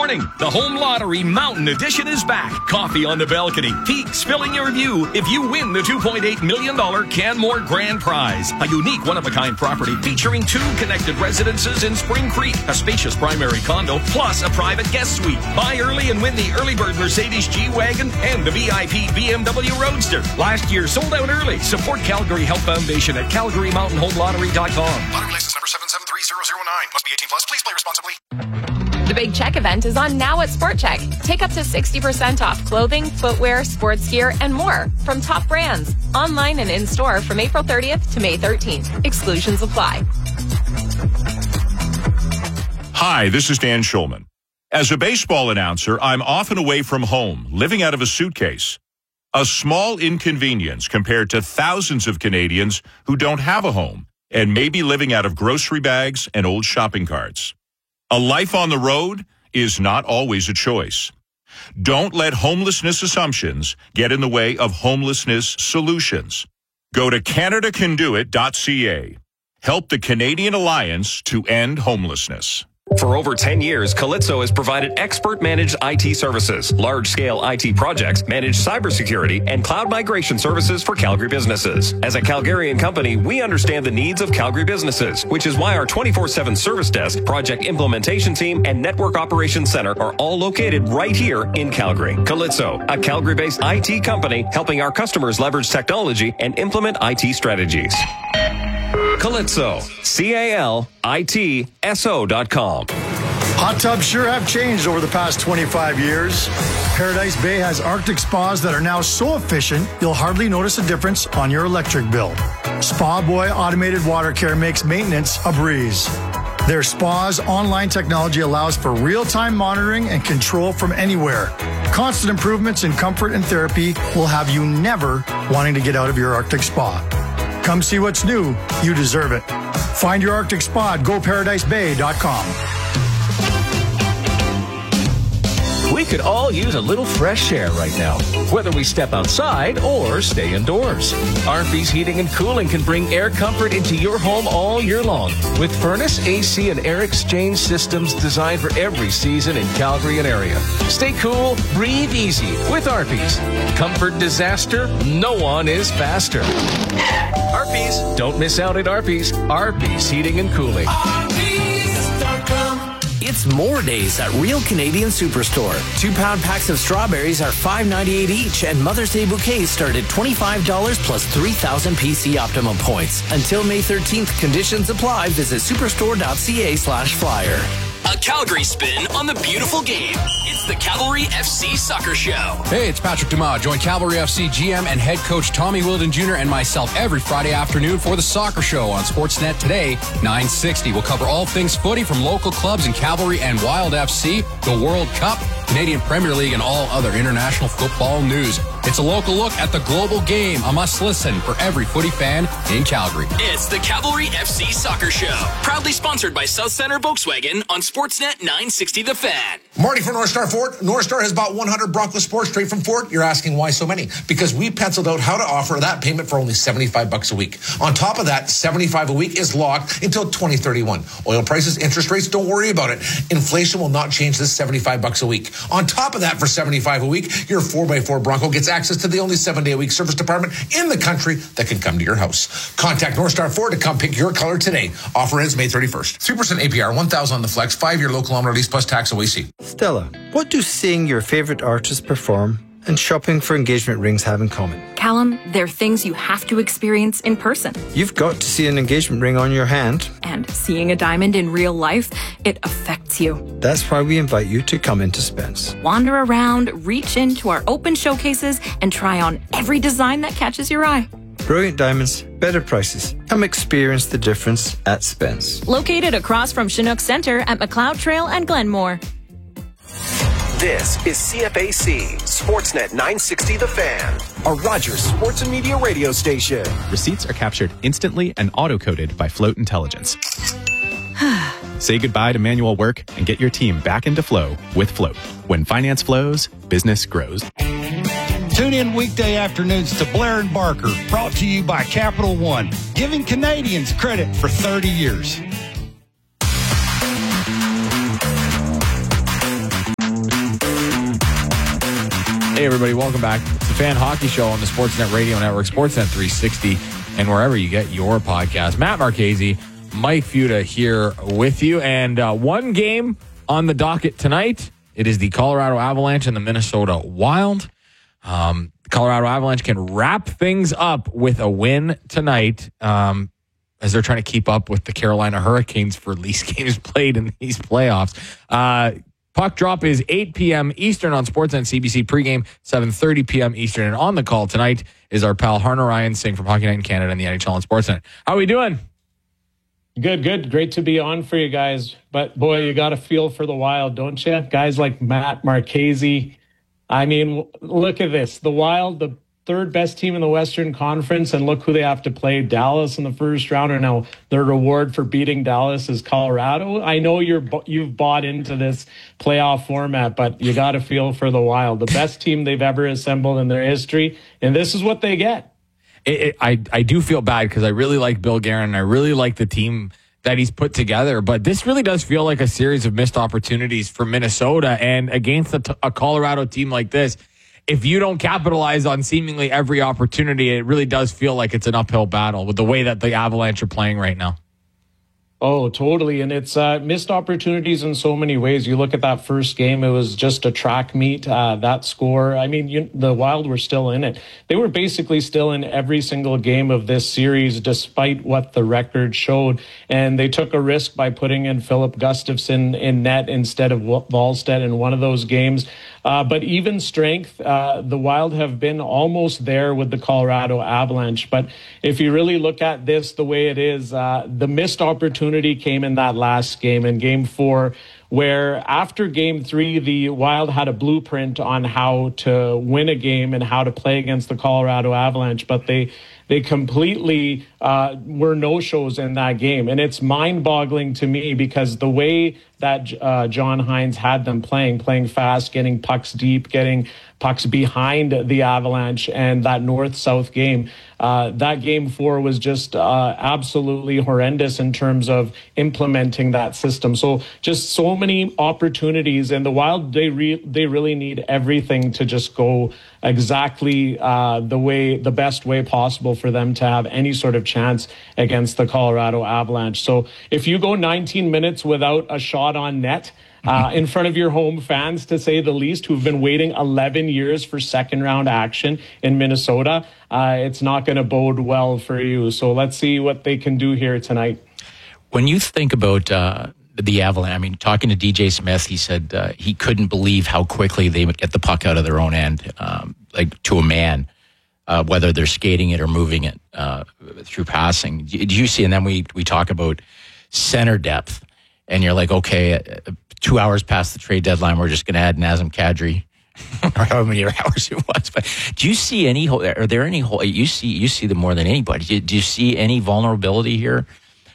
morning. The Home Lottery Mountain Edition is back. Coffee on the balcony. Peaks filling your view if you win the $2.8 million Canmore Grand Prize. A unique one-of-a-kind property featuring 2 connected residences in Spring Creek, a spacious primary condo, plus a private guest suite. Buy early and win the early bird Mercedes G-Wagon and the VIP BMW Roadster. Last year sold out early. Support Calgary Health Foundation at CalgaryMountainHomeLottery.com. Lottery license number 773009. Must be 18 plus. Please play responsibly. The Big Check event is on now at Sport Check. Take up to 60% off clothing, footwear, sports gear, and more from top brands. Online and in-store from April 30th to May 13th. Exclusions apply. Hi, this is Dan Schulman. As a baseball announcer, I'm often away from home, living out of a suitcase. A small inconvenience compared to thousands of Canadians who don't have a home and may be living out of grocery bags and old shopping carts. A life on the road is not always a choice. Don't let homelessness assumptions get in the way of homelessness solutions. Go to CanadaCanDoIt.ca. Help the Canadian Alliance to End Homelessness. For over 10 years, Calypso has provided expert-managed IT services, large-scale IT projects, managed cybersecurity, and cloud migration services for Calgary businesses. As a Calgarian company, we understand the needs of Calgary businesses, which is why our 24/7 service desk, project implementation team, and network operations center are all located right here in Calgary. Calypso, a Calgary-based IT company helping our customers leverage technology and implement IT strategies. Calypso, CALITSO.com. Hot tubs sure have changed over the past 25 years. Paradise Bay has Arctic spas that are now so efficient, you'll hardly notice a difference on your electric bill. Spa Boy Automated Water Care makes maintenance a breeze. Their spa's online technology allows for real-time monitoring and control from anywhere. Constant improvements in comfort and therapy will have you never wanting to get out of your Arctic spa. Come see what's new. You deserve it. Find your Arctic spa at GoParadiseBay.com. We could all use a little fresh air right now, whether we step outside or stay indoors. Arby's Heating and Cooling can bring air comfort into your home all year long with furnace, AC, and air exchange systems designed for every season in Calgary and area. Stay cool, breathe easy with Arby's. Comfort disaster, no one is faster. Arby's. Don't miss out at Arby's. Arby's Heating and Cooling. It's more days at Real Canadian Superstore. 2-pound packs of strawberries are $5.98 each, and Mother's Day bouquets start at $25 plus 3,000 PC Optimum points. Until May 13th, conditions apply. Visit superstore.ca/flyer. A Calgary spin on the beautiful game. It's the Cavalry FC Soccer Show. Hey, it's Patrick Dumas. Join Cavalry FC GM and head coach Tommy Wilden Jr. and myself every Friday afternoon for the Soccer Show on Sportsnet today, 9:60. We'll cover all things footy from local clubs in Cavalry and Wild FC, the World Cup, Canadian Premier League, and all other international football news. It's a local look at the global game, a must-listen for every footy fan in Calgary. It's the Cavalry FC Soccer Show. Proudly sponsored by South Centre Volkswagen on Sportsnet 960 The Fan. Marty from North Star Ford. North Star has bought 100 Bronco Sports straight from Ford. You're asking why so many? Because we penciled out how to offer that payment for only $75 a week. On top of that, $75 a week is locked until 2031. Oil prices, interest rates, don't worry about it. Inflation will not change this $75 a week. On top of that, for $75 a week, your 4x4 Bronco gets access to the only 7-day-a-week service department in the country that can come to your house. Contact North Star Ford to come pick your color today. Offer ends May 31st. 3% APR, $1,000 on the flex, 5-year low kilometer lease plus tax OAC. Stella, what do seeing your favorite artists perform and shopping for engagement rings have in common? Callum, they're things you have to experience in person. You've got to see an engagement ring on your hand. And seeing a diamond in real life, it affects you. That's why we invite you to come into Spence. Wander around, reach into our open showcases, and try on every design that catches your eye. Brilliant diamonds, better prices. Come experience the difference at Spence. Located across from Chinook Centre at McLeod Trail and Glenmore. This is CFAC, Sportsnet 960 The Fan, a Rogers Sports and Media radio station. Receipts are captured instantly and auto-coded by Float Intelligence. Say goodbye to manual work and get your team back into flow with Float. When finance flows, business grows. Tune in weekday afternoons to Blair and Barker, brought to you by Capital One, giving Canadians credit for 30 years. Hey, everybody. Welcome back. It's the Fan Hockey Show on the Sportsnet Radio Network, Sportsnet 360, and wherever you get your podcast. Matt Marchese, Mike Futa here with you. And one game on the docket tonight. It is the Colorado Avalanche and the Minnesota Wild. The Colorado Avalanche can wrap things up with a win tonight as they're trying to keep up with the Carolina Hurricanes for least games played in these playoffs. Puck drop is 8 p.m. Eastern on Sportsnet CBC pregame, 7:30 p.m. Eastern. And on the call tonight is our pal Harner Ryan Singh from Hockey Night in Canada and the NHL on Sportsnet. How are we doing? Good. Great to be on for you guys. But, boy, you got to feel for the Wild, don't you? Guys like Matt Marchese. I mean, look at this. The Wild, the third best team in the Western Conference, and look who they have to play. Dallas in the first round, or now their reward for beating Dallas is Colorado. I know you've bought into this playoff format, but you got to feel for the Wild. The best team they've ever assembled in their history, and this is what they get. I do feel bad because I really like Bill Guerin. I really like the team that he's put together, but this really does feel like a series of missed opportunities for Minnesota, and against a Colorado team like this, if you don't capitalize on seemingly every opportunity, it really does feel like it's an uphill battle with the way that the Avalanche are playing right now. Oh, totally. And it's missed opportunities in so many ways. You look at that first game, it was just a track meet, that score. I mean, the Wild were still in it. They were basically still in every single game of this series, despite what the record showed. And they took a risk by putting in Philip Gustafsson in net instead of Wallstedt in one of those games. But even strength, the Wild have been almost there with the Colorado Avalanche. But if you really look at this the way it is, the missed opportunity came in that last game, in Game 4, where after Game 3, the Wild had a blueprint on how to win a game and how to play against the Colorado Avalanche. But they completely were no-shows in that game. And it's mind-boggling to me because the way that John Hines had them playing fast, getting pucks deep, getting pucks behind the Avalanche, and that north-south game, that Game 4 was just absolutely horrendous in terms of implementing that system. So just so many opportunities, and the Wild, they really need everything to just go exactly the best way possible for them to have any sort of chance against the Colorado Avalanche. So if you go 19 minutes without a shot on net, in front of your home fans, to say the least, who've been waiting 11 years for second-round action in Minnesota, it's not going to bode well for you. So let's see what they can do here tonight. When you think about the Avalanche, I mean, talking to DJ Smith, he said he couldn't believe how quickly they would get the puck out of their own end, like to a man, whether they're skating it or moving it through passing. Did you see? And then we talk about center depth, and you're like, okay, 2 hours past the trade deadline, we're just going to add Nazem Kadri, or however many hours it was. But do you see any? Are there any? You see them more than anybody. Do you see any vulnerability here?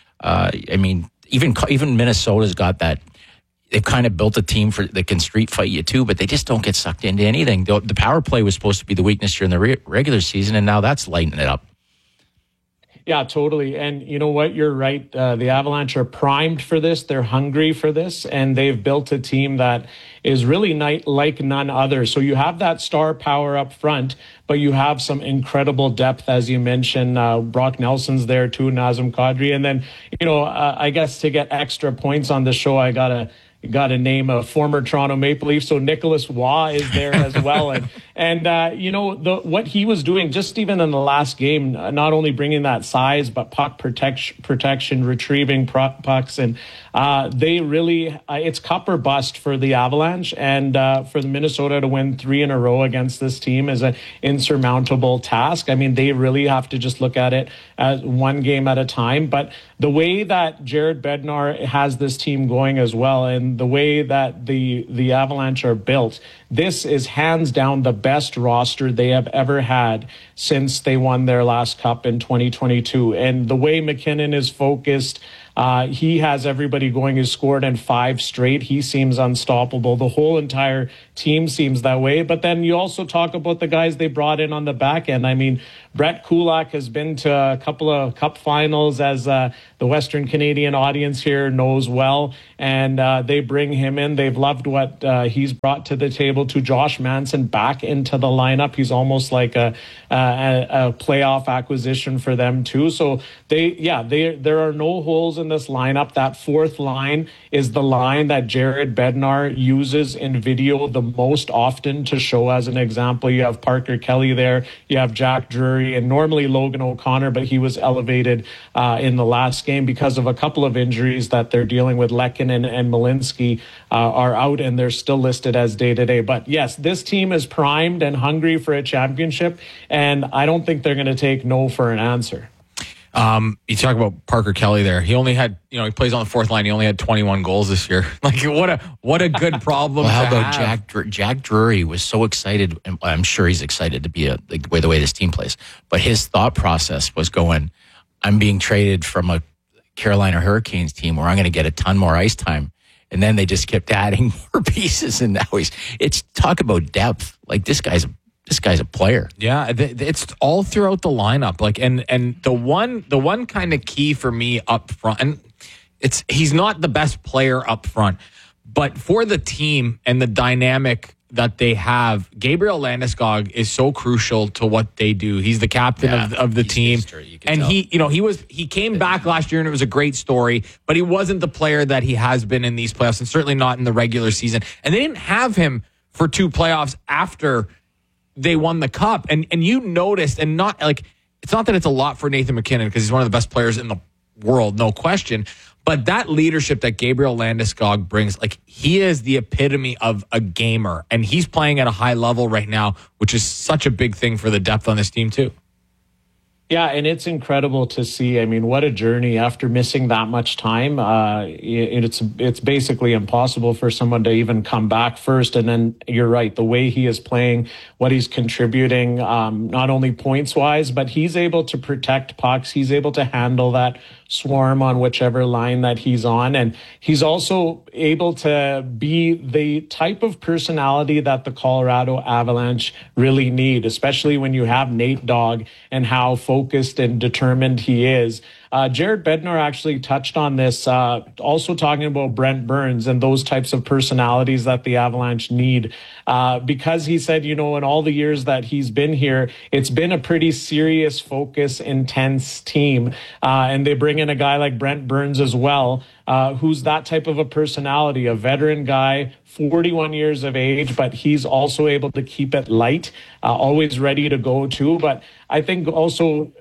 I mean, even Minnesota's got that. They've kind of built a team that can street fight you too, but they just don't get sucked into anything. The power play was supposed to be the weakness during the regular season, and now that's lighting it up. Yeah, totally. And you know what? You're right. The Avalanche are primed for this. They're hungry for this. And they've built a team that is really like none other. So you have that star power up front, but you have some incredible depth, as you mentioned. Brock Nelson's there too, Nazem Kadri. And then, I guess to get extra points on the show, I got to name a former Toronto Maple Leaf. So Nicholas Waugh is there as well. And what he was doing just even in the last game, not only bringing that size, but puck protection, retrieving pucks. And they really, it's cup or bust for the Avalanche. And for the Minnesota to win 3 in a row against this team is an insurmountable task. I mean, they really have to just look at it as one game at a time. But the way that Jared Bednar has this team going as well, and the way that the Avalanche are built, this is hands down the best roster they have ever had since they won their last cup in 2022. And the way McKinnon is focused, He has everybody going. He's scored in 5 straight. He seems unstoppable. The whole entire team seems that way. But then you also talk about the guys they brought in on the back end. I mean, Brett Kulak has been to a couple of Cup finals, as the Western Canadian audience here knows well, and they bring him in. They've loved what he's brought to the table. To Josh Manson back into the lineup. He's almost like a playoff acquisition for them too. So there are no holes in this lineup. That fourth line is the line that Jared Bednar uses in video the most often to show as an example. You have Parker Kelly there. You have Jack Drury and normally Logan O'Connor, but he was elevated in the last game because of a couple of injuries that they're dealing with. Lehkonen and Malinsky are out, and they're still listed as day-to-day. But yes, this team is primed and hungry for a championship, and I don't think they're going to take no for an answer. You talk about Parker Kelly there. He only had, he plays on the fourth line. He only had 21 goals this year. Like, what a good problem. Well, how about Jack Drury was so excited, and I'm sure he's excited to be the way this team plays. But his thought process was going, I'm being traded from a Carolina Hurricanes team where I'm going to get a ton more ice time. And then they just kept adding more pieces, and now it's talk about depth. Like, this guy's a player. Yeah, it's all throughout the lineup. Like, and the one kind of key for me up front, and he's not the best player up front, but for the team and the dynamic that they have, Gabriel Landeskog is so crucial to what they do. He's the captain of the team, and he came back last year, and it was a great story. But he wasn't the player that he has been in these playoffs, and certainly not in the regular season. And they didn't have him for 2 playoffs after they won the Cup, and you noticed, and not like, it's not that it's a lot for Nathan MacKinnon because he's one of the best players in the world, no question, but that leadership that Gabriel Landeskog brings, like, he is the epitome of a gamer, and he's playing at a high level right now, which is such a big thing for the depth on this team too. Yeah, and it's incredible to see. I mean, what a journey after missing that much time. It's basically impossible for someone to even come back first. And then you're right, the way he is playing, what he's contributing, not only points-wise, but he's able to protect pucks. He's able to handle that swarm on whichever line that he's on. And he's also able to be the type of personality that the Colorado Avalanche really need, especially when you have Nate Dogg and how focused and determined he is. Jared Bednar actually touched on this, also talking about Brent Burns and those types of personalities that the Avalanche need. Because he said, in all the years that he's been here, it's been a pretty serious, focus, intense team. And they bring in a guy like Brent Burns as well, who's that type of a personality, a veteran guy, 41 years of age, but he's also able to keep it light, always ready to go too. But I think also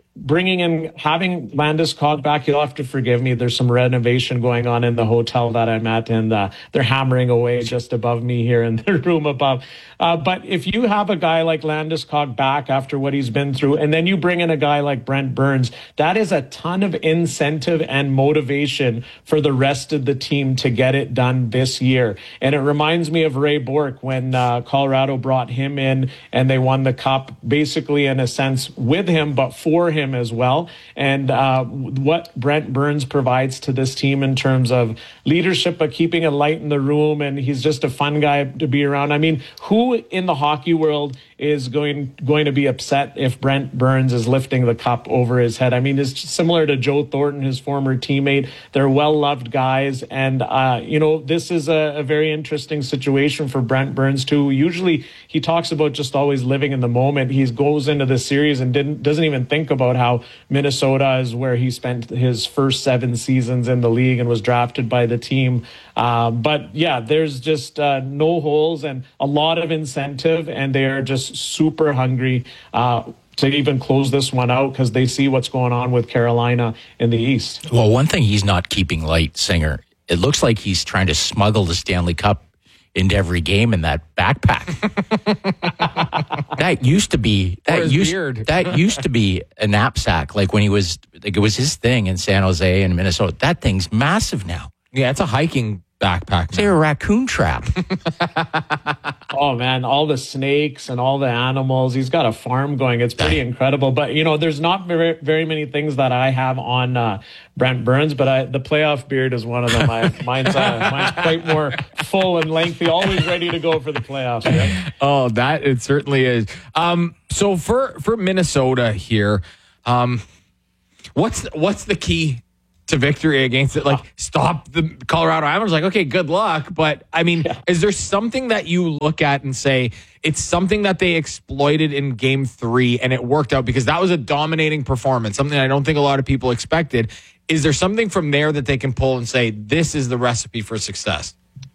having Landeskog back, you'll have to forgive me. There's some renovation going on in the hotel that I'm at, and they're hammering away just above me here in the room above. But if you have a guy like Landeskog back after what he's been through, and then you bring in a guy like Brent Burns, that is a ton of incentive and motivation for the rest of the team to get it done this year. And it reminds me of Ray Bourque when Colorado brought him in and they won the Cup, basically in a sense with him, but for him as well. And what Brent Burns provides to this team in terms of leadership, but keeping it light in the room, and he's just a fun guy to be around. I mean, who in the hockey world is going to be upset if Brent Burns is lifting the cup over his head? I mean, it's similar to Joe Thornton, his former teammate. They're well-loved guys, and this is a very interesting situation for Brent Burns too. Usually he talks about just always living in the moment. He goes into the series and doesn't even think about how Minnesota is where he spent his first 7 seasons in the league and was drafted by the team. But yeah, there's just no holes and a lot of incentive, and they are just super hungry to even close this one out because they see what's going on with Carolina in the East. Well, one thing he's not keeping light, Singer, it looks like he's trying to smuggle the Stanley Cup into every game in that backpack. That used to be a knapsack, like when he was, like, it was his thing in San Jose and Minnesota. That thing's massive now. Yeah, it's a hiking backpack. Say a raccoon trap. Oh man, all the snakes and all the animals. He's got a farm going. It's pretty incredible. But there's not very many things that I have on Brent Burns, but the playoff beard is one of them. Mine's quite more full and lengthy, always ready to go for the playoffs. Right? Oh, that it certainly is. So for Minnesota here, what's the key to victory against it? Like, stop the Colorado Avalanche. Like, okay, good luck. But I mean, is there something that you look at and say it's something that they exploited in Game 3 and it worked out, because that was a dominating performance, something I don't think a lot of people expected. Is there something from there that they can pull and say this is the recipe for success?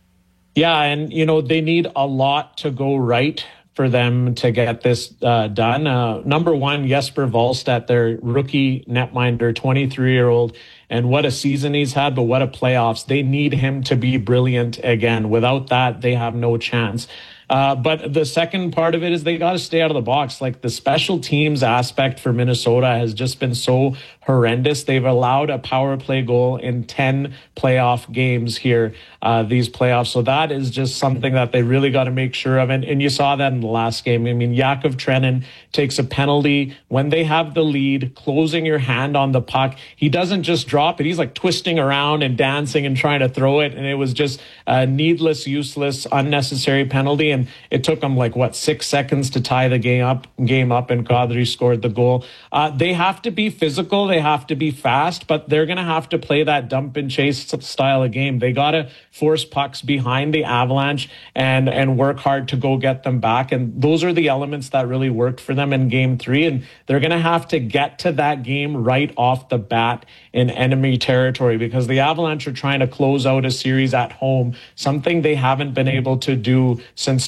Yeah, and they need a lot to go right for them to get this done. Number one, Jesper Wallstedt, their rookie netminder, 23-year-old, and what a season he's had, but what a playoffs. They need him to be brilliant again. Without that, they have no chance. But the second part of it is they got to stay out of the box. Like, the special teams aspect for Minnesota has just been so horrendous. They've allowed a power play goal in 10 playoff games here, these playoffs. So that is just something that they really got to make sure of. And you saw that in the last game. I mean, Yakov Trenin takes a penalty when they have the lead, closing your hand on the puck. He doesn't just drop it. He's like twisting around and dancing and trying to throw it. And it was just a needless, useless, unnecessary penalty. And it took them 6 seconds to tie the game up, and Kadri scored the goal. They have to be physical. They have to be fast, but they're going to have to play that dump and chase style of game. They got to force pucks behind the Avalanche and work hard to go get them back. And those are the elements that really worked for them in Game 3. And they're going to have to get to that game right off the bat in enemy territory, because the Avalanche are trying to close out a series at home, something they haven't been able to do since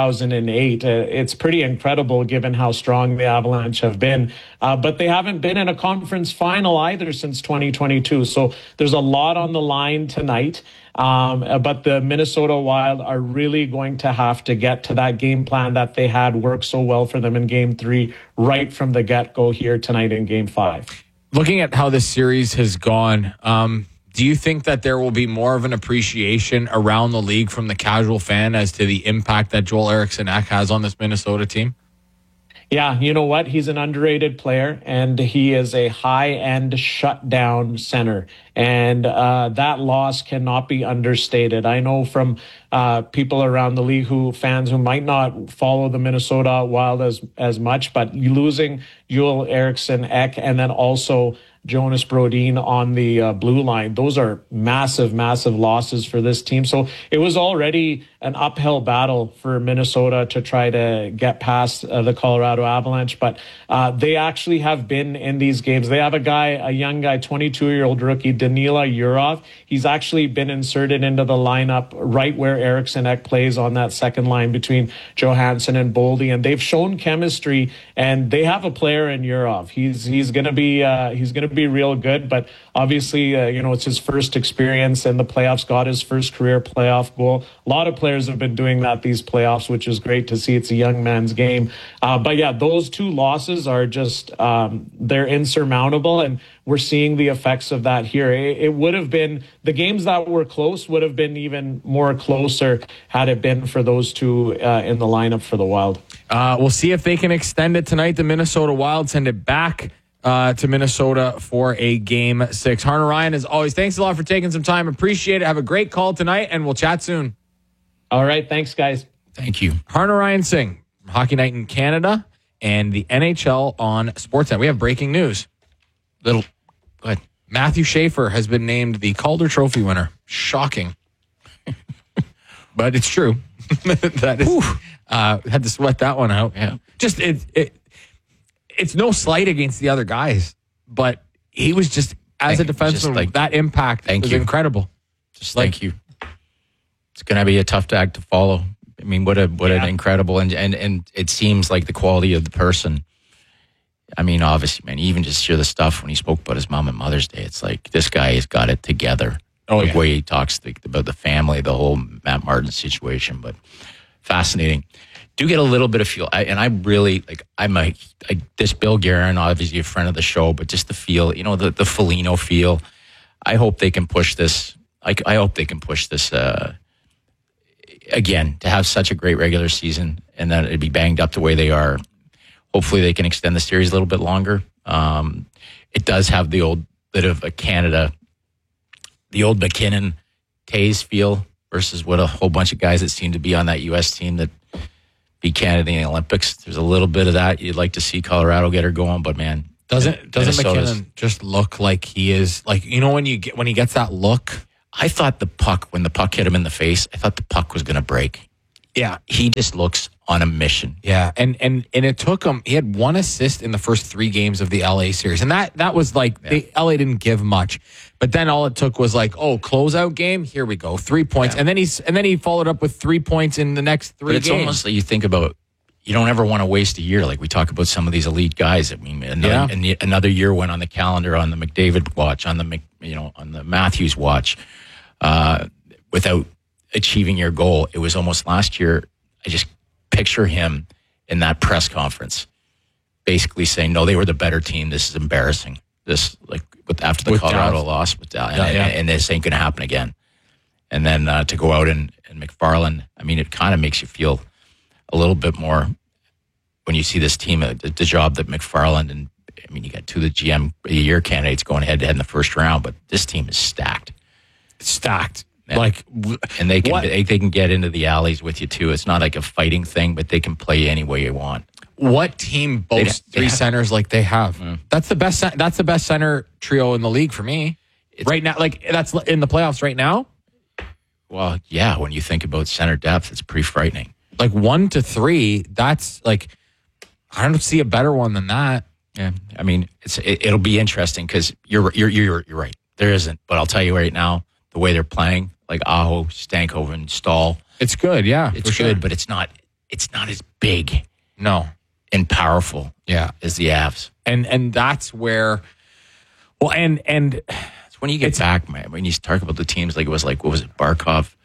2008. It's pretty incredible given how strong the Avalanche have been. But they haven't been in a conference final either since 2022. So there's a lot on the line tonight. But the Minnesota Wild are really going to have to get to that game plan that they had work so well for them in Game 3 right from the get-go here tonight in Game 5. Looking at how this series has gone, do you think that there will be more of an appreciation around the league from the casual fan as to the impact that Joel Eriksson Ek has on this Minnesota team? Yeah, you know what? He's an underrated player, and he is a high-end shutdown center. And that loss cannot be understated. I know from people around the league, fans who might not follow the Minnesota Wild as much, but losing Joel Eriksson Ek and then also Jonas Brodin on the blue line, those are massive, massive losses for this team. So it was already an uphill battle for Minnesota to try to get past the Colorado Avalanche. But they actually have been in these games. They have a young guy, 22-year-old rookie, Danila Yurov. He's actually been inserted into the lineup right where Eriksson Ek plays on that second line between Johansson and Boldy. And they've shown chemistry, and they have a player in Yurov. He's going to be real good, but obviously, it's his first experience in the playoffs, got his first career playoff goal. A lot of players have been doing that these playoffs, which is great to see. It's a young man's game. But yeah, those two losses are just, they're insurmountable, and we're seeing the effects of that here. It would have been, the games that were close would have been even more closer had it been for those two in the lineup for the Wild. We'll see if they can extend it tonight. The Minnesota Wild send it back to Minnesota for a Game 6. Harner Ryan, as always, thanks a lot for taking some time. Appreciate it. Have a great call tonight, and we'll chat soon. All right. Thanks, guys. Thank you. Harner Ryan Singh, Hockey Night in Canada and the NHL on Sportsnet. We have breaking news. Go ahead. Matthew Schaefer has been named the Calder Trophy winner. Shocking. But it's true. That is, had to sweat that one out. Yeah. Just it's no slight against the other guys, but he was just, as a defenseman, that impact was incredible. Thank you. It's going to be a tough act to follow. I mean, what an incredible, and it seems like the quality of the person. I mean, obviously, man, you even just hear the stuff when he spoke about his mom at Mother's Day. It's like, this guy has got it together. The way he talks about the family, the whole Matt Martin situation, but fascinating. Do get a little bit of feel, and I really this Bill Guerin, obviously a friend of the show, but just the feel, the Foligno feel. I hope they can push this I hope they can push this again, to have such a great regular season and that it'd be banged up the way they are. Hopefully they can extend the series a little bit longer. It does have the old bit of a Canada, the old McKinnon Tays feel versus what a whole bunch of guys that seem to be on that U.S. team that beat Canada in the Olympics. There's a little bit of that. You'd like to see Colorado get her going, but man, doesn't McKinnon just look like he is like, you know, when he gets that look? I thought when the puck hit him in the face, I thought the puck was going to break. Yeah. He just looks on a mission. Yeah. And it took him, he had 1 assist in the first 3 games of the LA series. And that was like, LA didn't give much. But then all it took was like, closeout game, here we go, 3 points. Yeah. And then he followed up with 3 points in the next 3 games. It's almost like you think about, you don't ever want to waste a year. Like we talk about some of these elite guys. I mean, another year went on the calendar on the McDavid watch, on the Matthews watch, without achieving your goal. It was almost last year. I just picture him in that press conference, basically saying, "No, they were the better team. This is embarrassing. This after the Colorado loss, and this ain't going to happen again." And then to go out and McFarland, I mean, it kind of makes you feel a little bit more when you see this team, the job that McFarland and I mean, you got 2 of the GM of the year candidates going head to head in the first round, but this team is stacked. And they can get into the alleys with you too. It's not like a fighting thing, but they can play any way you want. What team boasts 3 centers like they have? That's the best. That's the best center trio in the league for me right now. Like that's in the playoffs right now. Well, yeah. When you think about center depth, it's pretty frightening. Like 1 to 3. That's like I don't see a better one than that. Yeah, I mean it'll be interesting because you're right. There isn't, but I'll tell you right now, the way they're playing, like Aho, Stankoven, Stahl, it's good. Yeah, it's good, sure. But it's not as big, and powerful, as the Avs. And that's where, well, and it's when you get back, man. When you talk about the teams, what was it, Barkov,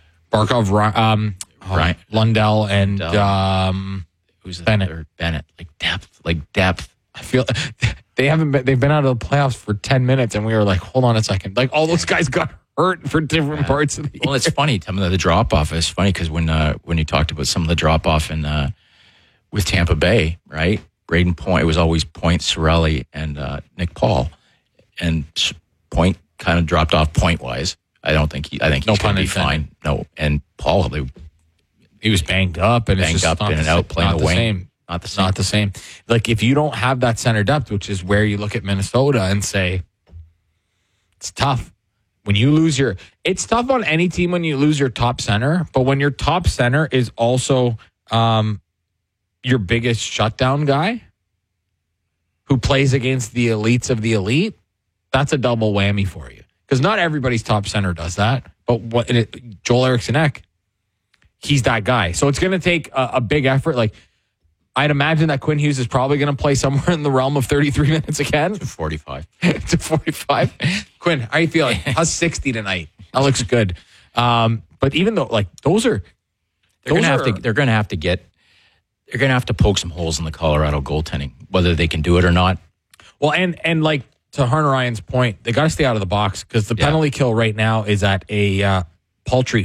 Ryan, Lundell, and who's the Bennett. Third? Bennett, like depth. I feel they've been out of the playoffs for 10 minutes, and we were like, hold on a second, like all those guys got hurt for different parts of the year. Well, it's funny. Some of the drop off is funny because when you talked about some of the drop off in with Tampa Bay, right? Braden Point, it was always Point, Cirelli, and Nick Paul, and Point kind of dropped off point wise. I think he's going to be fine. No, and Paul, he was banged up and out playing the wing. Not the same. Like if you don't have that center depth, which is where you look at Minnesota and say it's tough. When you lose it's tough on any team when you lose your top center, but when your top center is also your biggest shutdown guy who plays against the elites of the elite, that's a double whammy for you. Because not everybody's top center does that, but Joel Eriksson Ek, he's that guy. So it's going to take a big effort. Like I'd imagine that Quinn Hughes is probably going to play somewhere in the realm of 33 minutes again. To 45. To 45. Quinn, how are you feeling? How's 60 tonight? That looks good. But even though, like, they're going to have to poke some holes in the Colorado goaltending, whether they can do it or not. Well, and like to Ryan's point, they got to stay out of the box because the penalty kill right now is at a paltry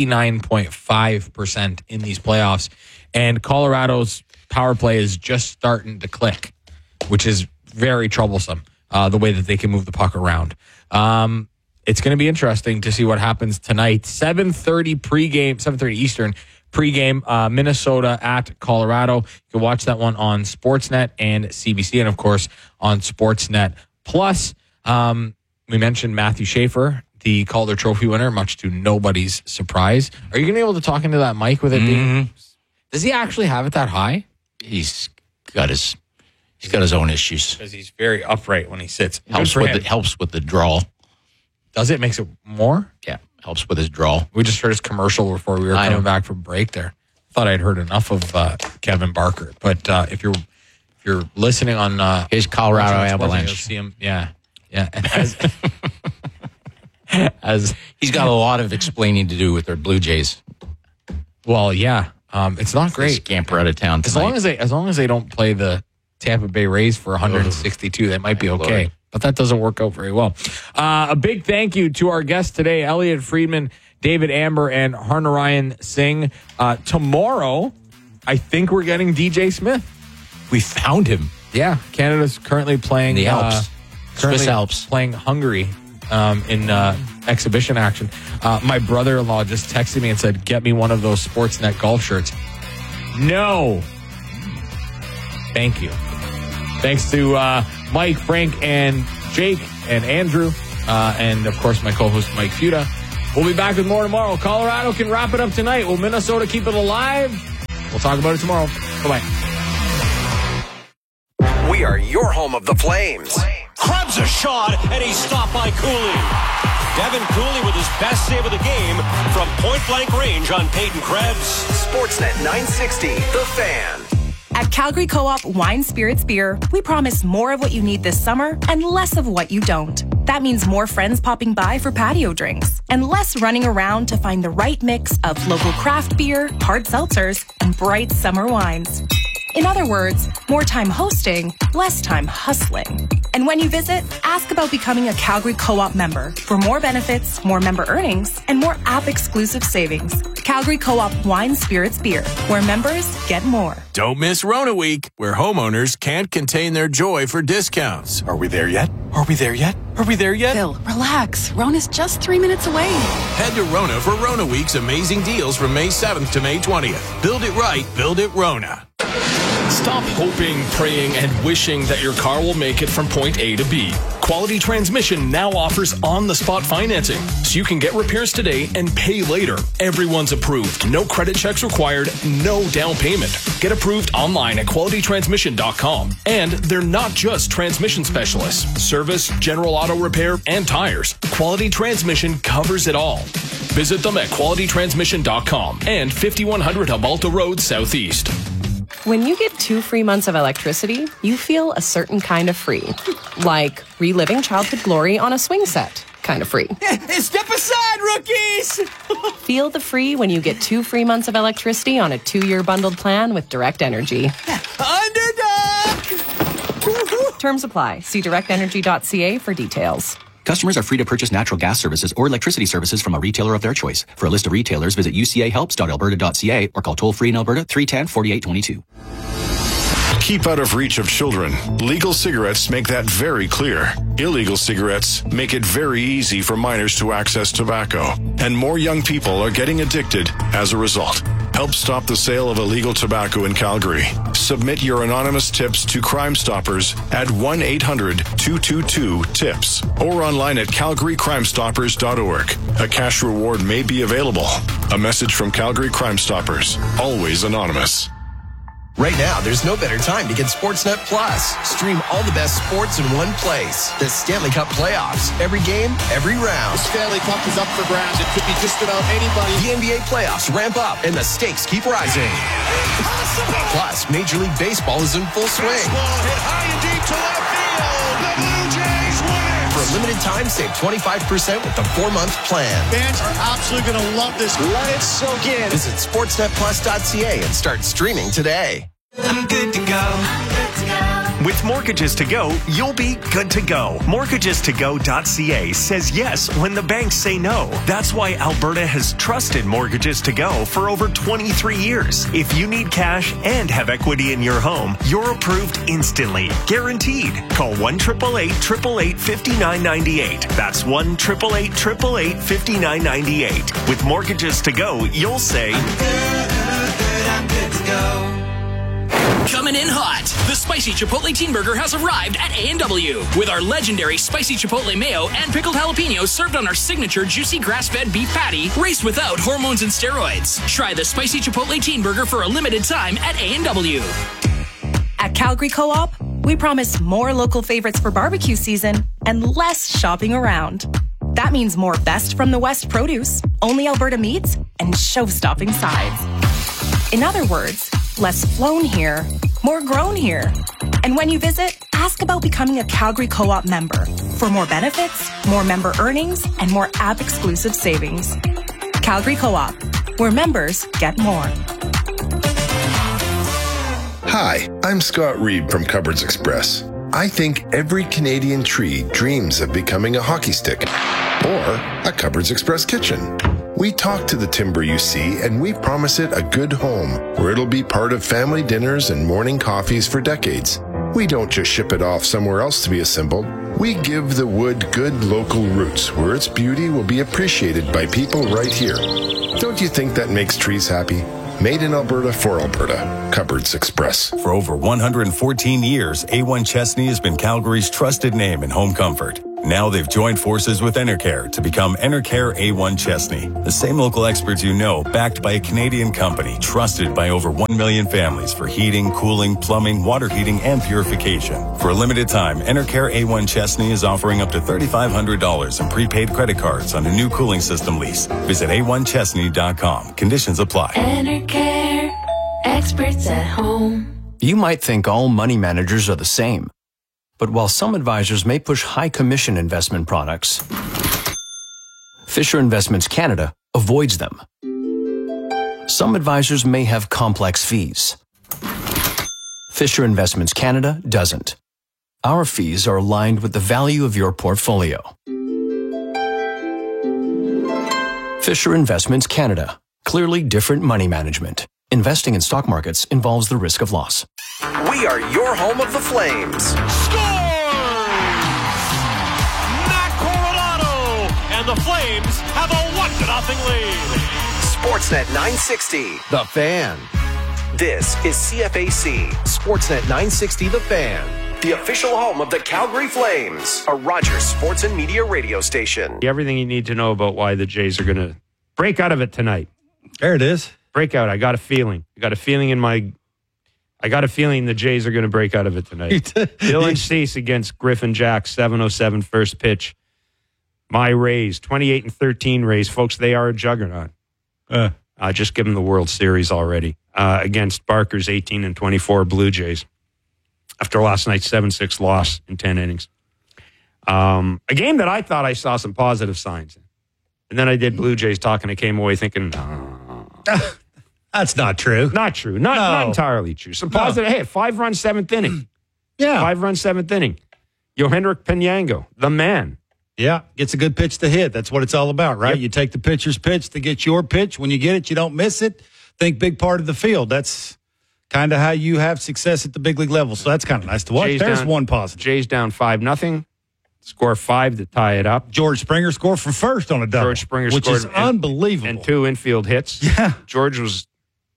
59.5% in these playoffs, and Colorado's power play is just starting to click, which is very troublesome, the way that they can move the puck around. It's going to be interesting to see what happens tonight. 7:30 Eastern pregame, Minnesota at Colorado. You can watch that one on Sportsnet and CBC, and of course on Sportsnet Plus. We mentioned Matthew Schaefer, the Calder Trophy winner, much to nobody's surprise. Are you going to be able to talk into that mic with it being? Does he actually have it that high? He's got his own issues because he's very upright when he sits. Helps with the drawl. Does it? Makes it more? Yeah, helps with his drawl. We just heard his commercial before we were coming back from break. There, thought I'd heard enough of Kevin Barker, but if you're listening on his Colorado Avalanche, you'll see him. Yeah. As he's got a lot of explaining to do with their Blue Jays. Well, yeah. It's not great. They scamper out of town tonight. As long as they don't play the Tampa Bay Rays for 162, that might be okay. but that doesn't work out very well. A big thank you to our guests today, Elliot Friedman, David Amber, and Harnarayan Singh. Tomorrow, I think we're getting DJ Smith. We found him. Yeah, Canada's currently playing the Alps. Swiss Alps. Playing Hungary in exhibition action. My brother-in-law just texted me and said, get me one of those Sportsnet golf shirts. No. Thank you. Thanks to Mike, Frank, and Jake, and Andrew, and, of course, my co-host, Mike Futa. We'll be back with more tomorrow. Colorado can wrap it up tonight. Will Minnesota keep it alive? We'll talk about it tomorrow. Bye-bye. We are your home of the Flames. Krebs a shot, and he's stopped by Cooley. Devin Cooley with his best save of the game from point-blank range on Peyton Krebs. Sportsnet 960, The Fan. At Calgary Co-op Wine Spirits Beer, we promise more of what you need this summer and less of what you don't. That means more friends popping by for patio drinks and less running around to find the right mix of local craft beer, hard seltzers, and bright summer wines. In other words, more time hosting, less time hustling. And when you visit, ask about becoming a Calgary Co-op member for more benefits, more member earnings, and more app-exclusive savings. Calgary Co-op Wine Spirits Beer, where members get more. Don't miss Rona Week, where homeowners can't contain their joy for discounts. Are we there yet? Are we there yet? Are we there yet? Phil, relax. Rona's just 3 minutes away. Head to Rona for Rona Week's amazing deals from May 7th to May 20th. Build it right, build it Rona. Stop hoping, praying, and wishing that your car will make it from point A to B. Quality Transmission now offers on-the-spot financing, so you can get repairs today and pay later. Everyone's approved. No credit checks required, no down payment. Get approved online at qualitytransmission.com. And they're not just transmission specialists. Service, general auto repair, and tires. Quality Transmission covers it all. Visit them at qualitytransmission.com and 5100 Humalta Road Southeast. When you get 2 free months of electricity, you feel a certain kind of free. Like reliving childhood glory on a swing set. Kind of free. Step aside, rookies! Feel the free when you get 2 free months of electricity on a 2-year bundled plan with Direct Energy. Underdog! Terms apply. See directenergy.ca for details. Customers are free to purchase natural gas services or electricity services from a retailer of their choice. For a list of retailers, visit ucahelps.alberta.ca or call toll-free in Alberta 310-4822. Keep out of reach of children. Legal cigarettes make that very clear. Illegal cigarettes make it very easy for minors to access tobacco. And more young people are getting addicted as a result. Help stop the sale of illegal tobacco in Calgary. Submit your anonymous tips to Crime Stoppers at 1-800-222-TIPS or online at calgarycrimestoppers.org. A cash reward may be available. A message from Calgary Crime Stoppers. Always anonymous. Right now, there's no better time to get Sportsnet Plus. Stream all the best sports in one place. The Stanley Cup playoffs. Every game, every round. The Stanley Cup is up for grabs. It could be just about anybody. The NBA playoffs ramp up, and the stakes keep rising. Impossible. Plus, Major League Baseball is in full swing. Baseball hit high and deep to left field. The Blue Jays win it. For a limited time, save 25% with the 4-month plan. Fans are absolutely going to love this. Let it soak in. Visit sportsnetplus.ca and start streaming today. I'm good to go. With Mortgages to Go, you'll be good to go. MortgagesToGo.ca says yes when the banks say no. That's why Alberta has trusted Mortgages to Go for over 23 years. If you need cash and have equity in your home, you're approved instantly. Guaranteed. Call 1-888-888-5998. That's 1-888-888-5998. With Mortgages to Go, you'll say, I'm good to go. Coming in hot, the Spicy Chipotle Teen Burger has arrived at A&W with our legendary Spicy Chipotle Mayo and pickled jalapenos served on our signature juicy grass-fed beef patty raised without hormones and steroids. Try the Spicy Chipotle Teen Burger for a limited time at A&W. At Calgary Co-op, we promise more local favorites for barbecue season and less shopping around. That means more best from the West produce, only Alberta meats, and show-stopping sides. In other words, less flown here, more grown here. And when you visit, ask about becoming a Calgary Co-op member for more benefits, more member earnings, and more app-exclusive savings. Calgary Co-op, where members get more. Hi, I'm Scott Reed from Cupboards Express. I think every Canadian tree dreams of becoming a hockey stick or a Cupboards Express kitchen. We talk to the timber you see, and we promise it a good home where it'll be part of family dinners and morning coffees for decades. We don't just ship it off somewhere else to be assembled. We give the wood good local roots where its beauty will be appreciated by people right here. Don't you think that makes trees happy? Made in Alberta for Alberta. Cupboards Express. For over 114 years, A1 Chesney has been Calgary's trusted name in home comfort. Now they've joined forces with Enercare to become Enercare A1 Chesney. The same local experts you know, backed by a Canadian company, trusted by over 1 million families for heating, cooling, plumbing, water heating, and purification. For a limited time, Enercare A1 Chesney is offering up to $3,500 in prepaid credit cards on a new cooling system lease. Visit a1chesney.com. Conditions apply. Enercare, experts at home. You might think all money managers are the same. But while some advisors may push high commission investment products, Fisher Investments Canada avoids them. Some advisors may have complex fees. Fisher Investments Canada doesn't. Our fees are aligned with the value of your portfolio. Fisher Investments Canada. Clearly different money management. Investing in stock markets involves the risk of loss. We are your home of the Flames. Matt Coronado, and the Flames have a 1-0 lead. Sportsnet 960. The Fan. This is CFAC. Sportsnet 960 The Fan. The official home of the Calgary Flames. A Rogers Sports and Media radio station. Everything you need to know about why the Jays are going to break out of it tonight. There it is. Break out. I got a feeling. I got a feeling the Jays are going to break out of it tonight. Dylan Cease against Griffin Jack, 7:07 first pitch. My Rays, 28-13 Rays. Folks, they are a juggernaut. Just give them the World Series already. Against Barker's 18-24 Blue Jays. After last night's 7-6 loss in 10 innings. A game that I thought I saw some positive signs in. And then I did Blue Jays talk, and I came away thinking, that's not true. Not true. Not entirely true. Some positive. Hey, 5-run 7th inning. Yeah. 5-run 7th inning. Yohendrick Penyango, the man. Yeah, gets a good pitch to hit. That's what it's all about, right? Yep. You take the pitcher's pitch to get your pitch. When you get it, you don't miss it. Think big part of the field. That's kind of how you have success at the big league level. So that's kind of nice to watch. There's one positive. Jays down 5-0. Score 5 to tie it up. George Springer scored from first on a double. George Springer which scored is unbelievable. And 2 infield hits. Yeah. George was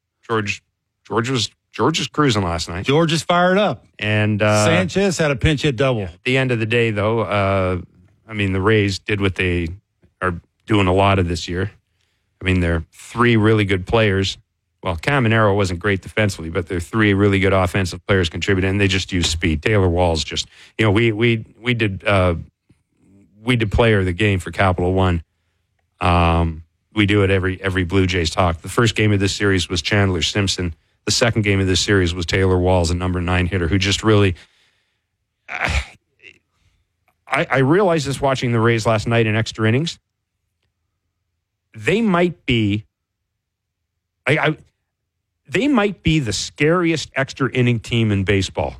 cruising last night. George is fired up. And Sanchez had a pinch hit double. At the end of the day, though, the Rays did what they are doing a lot of this year. They're 3 really good players. Well, Caminero wasn't great defensively, but they're 3 really good offensive players contributing, and they just use speed. Taylor Wall's just, we did player of the game for Capital One. We do it every Blue Jays talk. The first game of this series was Chandler Simpson. The second game of this series was Taylor Walls, a number 9 hitter, who just really. I realized this watching the Rays last night in extra innings. They might be. They might be the scariest extra inning team in baseball.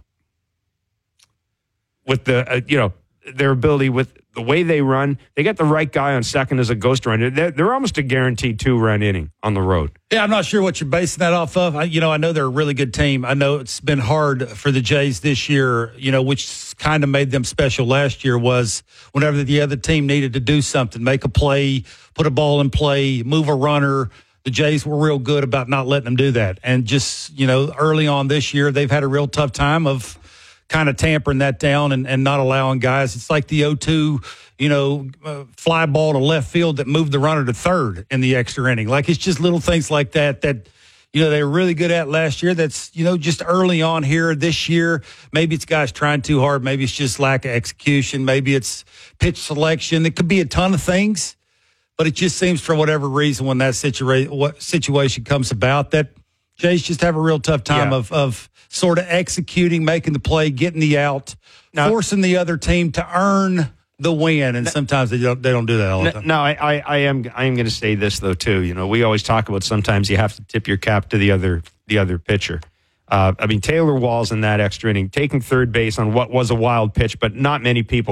With the their ability, with the way they run, they get the right guy on second as a ghost runner. They're almost a guaranteed 2-run inning on the road. Yeah, I'm not sure what you're basing that off of. I know they're a really good team. I know it's been hard for the Jays this year, which kind of made them special last year was whenever the other team needed to do something, make a play, put a ball in play, move a runner. The Jays were real good about not letting them do that. And just, early on this year, they've had a real tough time of kind of tampering that down and not allowing guys. It's like the 0-2, fly ball to left field that moved the runner to third in the extra inning. Like, it's just little things like that they were really good at last year. That's, just early on here this year. Maybe it's guys trying too hard. Maybe it's just lack of execution. Maybe it's pitch selection. It could be a ton of things. But it just seems for whatever reason when that situation comes about that Jays just have a real tough time of sort of executing, making the play, getting the out, forcing the other team to earn the win. And sometimes they don't do that all the time. No, I am going to say this though too. We always talk about sometimes you have to tip your cap to the other pitcher. Taylor Walls in that extra inning, taking third base on what was a wild pitch, but not many people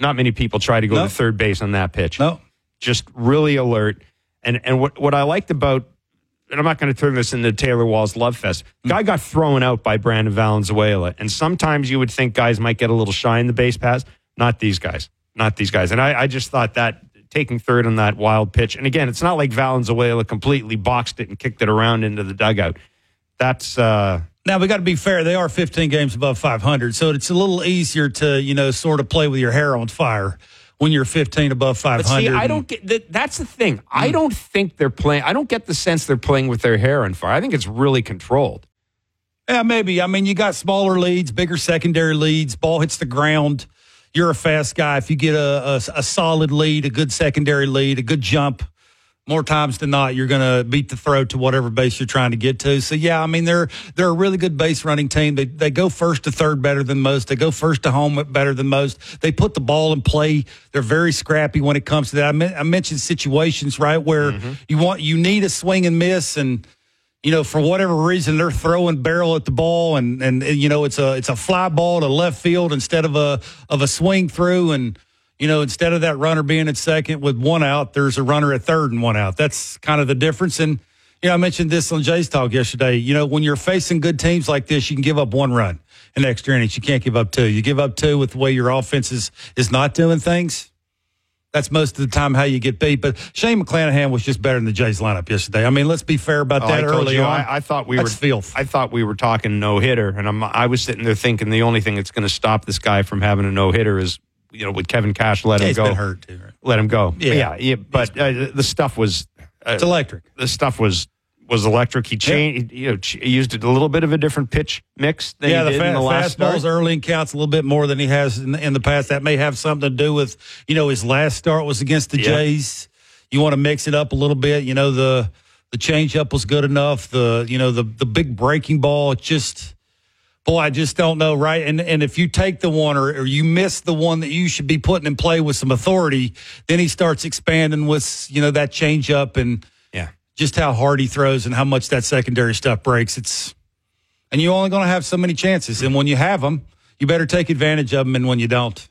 try to go to third base on that pitch. No. Just really alert. And what I liked about, and I'm not going to turn this into Taylor Walls love fest. Guy got thrown out by Brandon Valenzuela, and sometimes you would think guys might get a little shy in the base pass. Not these guys. And I just thought that taking third on that wild pitch, and again, it's not like Valenzuela completely boxed it and kicked it around into the dugout. That's now we got to be fair. They are 15 games above 500, so it's a little easier to sort of play with your hair on fire when you're 15 above 500. But see, I don't get that. That's the thing. I don't think they're playing. I don't get the sense they're playing with their hair on fire. I think it's really controlled. Yeah, maybe. I mean, you got smaller leads, bigger secondary leads. Ball hits the ground. You're a fast guy. If you get a solid lead, a good secondary lead, a good jump, more times than not, you're going to beat the throw to whatever base you're trying to get to. So, yeah, I mean, they're a really good base running team. They go first to third better than most. They go first to home better than most. They put the ball in play. They're very scrappy when it comes to that. I mentioned situations, right, where you need a swing and miss, and for whatever reason, they're throwing barrel at the ball, and it's a fly ball to left field instead of a swing through, and instead of that runner being at second with one out, there's a runner at third and one out. That's kind of the difference. And I mentioned this on Jay's Talk yesterday. When you're facing good teams like this, you can give up one run in extra innings. You can't give up two. You give up two with the way your offense is not doing things. That's most of the time how you get beat. But Shane McClanahan was just better than the Jays lineup yesterday. I mean, let's be fair about that early on. I thought we were talking no-hitter, and I was sitting there thinking the only thing that's going to stop this guy from having a no-hitter is, with Kevin Cash let him go. He's been hurt too, right? Let him go. Yeah. But the stuff was... it's electric. The stuff was electric. He changed. He used a little bit of a different pitch mix than he did in the last start. Fastballs early and counts a little bit more than he has in the past. That may have something to do with his last start was against the Jays. You want to mix it up a little bit. The changeup was good enough. The big breaking ball. It's just, boy, I just don't know, right? And if you take the one or you miss the one that you should be putting in play with some authority, then he starts expanding with that changeup and just how hard he throws and how much that secondary stuff breaks. And you're only going to have so many chances. And when you have them, you better take advantage of them. And when you don't,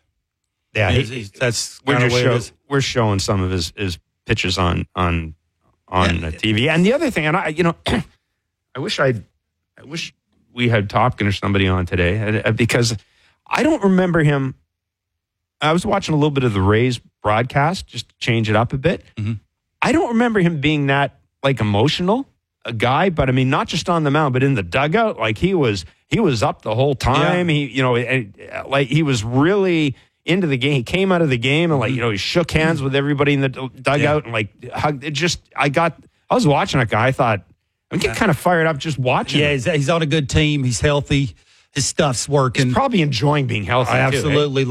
that's kind of the way it is. We're showing some of his pitches on TV. And the other thing, and I wish we had Topkin or somebody on today because I don't remember him. I was watching a little bit of the Rays broadcast just to change it up a bit. Mm-hmm. I don't remember him being that emotional a guy, but I mean, not just on the mound, but in the dugout, he was up the whole time. Yeah. He was really into the game. He came out of the game and he shook hands with everybody in the dugout and hugged. I was watching that guy. I thought I'm getting kind of fired up just watching. Yeah, he's on a good team. He's healthy. His stuff's working. He's probably enjoying being healthy. Absolutely.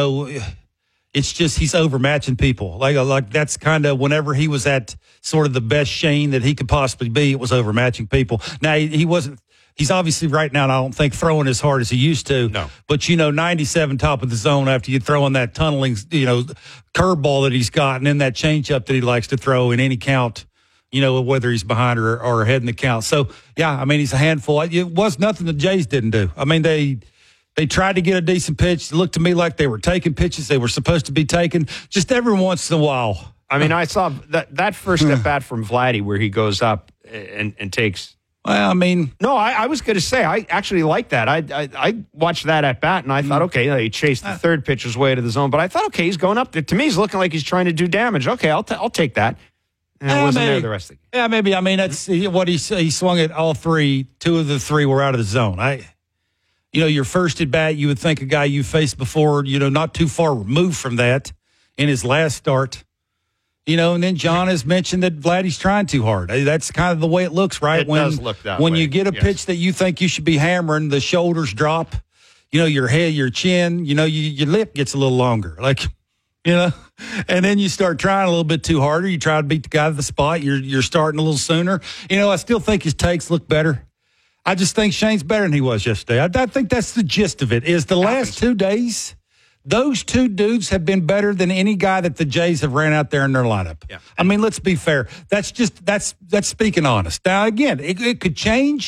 It's just he's overmatching people. Like that's kind of whenever he was at sort of the best Shane that he could possibly be, it was overmatching people. Now, he wasn't – he's obviously right now, I don't think, throwing as hard as he used to. No. But, 97 top of the zone after you throw in that tunneling, curveball that he's got and then that changeup that he likes to throw in any count, whether he's behind or ahead in the count. So, yeah, I mean, he's a handful. It was nothing the Jays didn't do. I mean, They tried to get a decent pitch. It looked to me like they were taking pitches they were supposed to be taking just every once in a while. I mean, I saw that first at bat from Vladdy where he goes up and takes. Well, I mean, no, I was going to say I actually liked that. I watched that at bat and I thought, okay, he chased the third pitcher's way to the zone, but I thought, okay, he's going up there. To me, he's looking like he's trying to do damage. Okay, I'll take that. And it wasn't there the rest of the game. Yeah, maybe. I mean, that's what he swung at all three. Two of the three were out of the zone. Your first at bat, you would think a guy you faced before, not too far removed from that in his last start. And then John has mentioned that Vladdy's trying too hard. That's kind of the way it looks, right? It does look that way. When you get a pitch that you think you should be hammering, the shoulders drop, your head, your chin, your lip gets a little longer. And then you start trying a little bit too harder. You try to beat the guy to the spot. You're starting a little sooner. I still think his takes look better. I just think Shane's better than he was yesterday. I think that's the gist of it, is the last 2 days, those two dudes have been better than any guy that the Jays have ran out there in their lineup. Yeah. I mean, let's be fair. That's speaking honest. Now, again, it could change,